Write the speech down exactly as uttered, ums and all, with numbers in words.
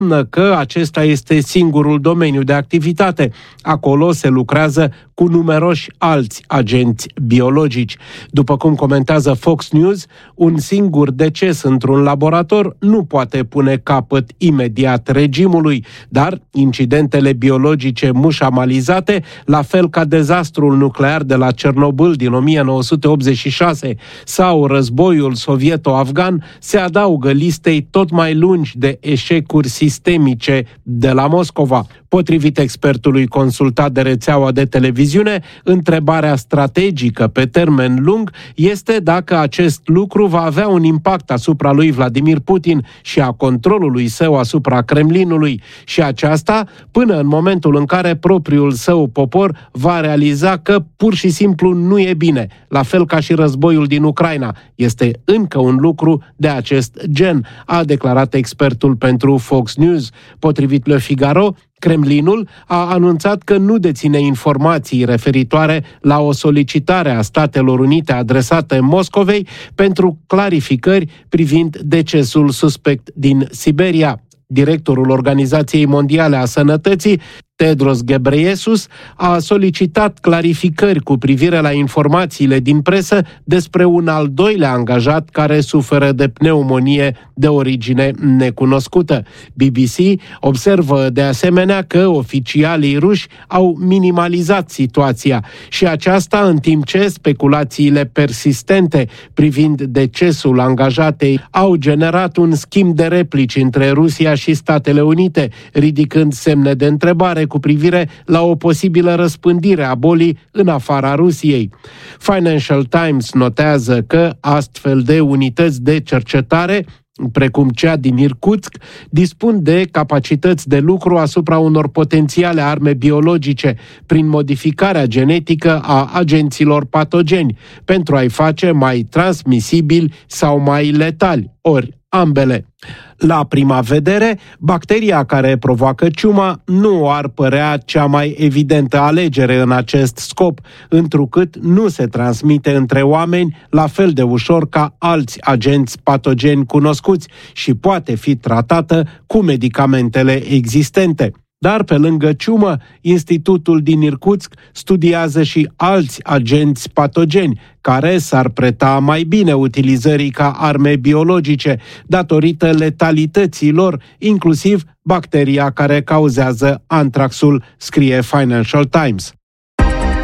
că acesta este singurul domeniu de activitate. Acolo se lucrează cu numeroși alți agenți biologici. După cum comentează Fox News, un singur deces într-un laborator nu poate pune capăt imediat regimului, dar incidentele biologice mușamalizate, la fel ca dezastrul nuclear de la Cernobâl din o mie nouă sute optzeci și șase sau războiul sovieto-afgan, se adaugă listei tot mai lungi de eșecuri sistemice de la Moscova. Potrivit expertului consultat de rețeaua de televiziune, întrebarea strategică pe termen lung este dacă acest lucru va avea un impact asupra lui Vladimir Putin și a controlului său asupra Kremlinului, și aceasta până în momentul în care propriul său popor va realiza că pur și simplu nu e bine, la fel ca și războiul din Ucraina. Este încă un lucru de acest gen, a declarat expertul pentru Fox News. Potrivit Le Figaro, Kremlinul a anunțat că nu deține informații referitoare la o solicitare a Statelor Unite adresată Moscovei pentru clarificări privind decesul suspect din Siberia. Directorul Organizației Mondiale a Sănătății, Tedros Ghebreyesus, a solicitat clarificări cu privire la informațiile din presă despre un al doilea angajat care suferă de pneumonie de origine necunoscută. B B C observă de asemenea că oficialii ruși au minimalizat situația și aceasta în timp ce speculațiile persistente privind decesul angajatei au generat un schimb de replici între Rusia și Statele Unite, ridicând semne de întrebare cu privire la o posibilă răspândire a bolii în afara Rusiei. Financial Times notează că astfel de unități de cercetare, precum cea din Irkutsk, dispun de capacități de lucru asupra unor potențiale arme biologice prin modificarea genetică a agenților patogeni, pentru a-i face mai transmisibili sau mai letali, ori ambele. La prima vedere, bacteria care provoacă ciuma nu ar părea cea mai evidentă alegere în acest scop, întrucât nu se transmite între oameni la fel de ușor ca alți agenți patogeni cunoscuți și poate fi tratată cu medicamentele existente. Dar pe lângă ciumă, Institutul din Irkutsk studiază și alți agenți patogeni care s-ar preta mai bine utilizării ca arme biologice, datorită letalității lor, inclusiv bacteria care cauzează antraxul, scrie Financial Times.